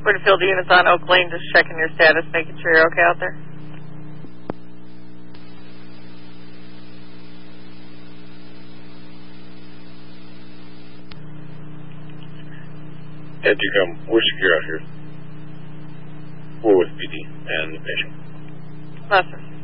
Field units on Oak Lane, just checking your status, making sure you're okay out there. Ed, you come. We're secure out here. We're with PD and the patient. Yes, sir.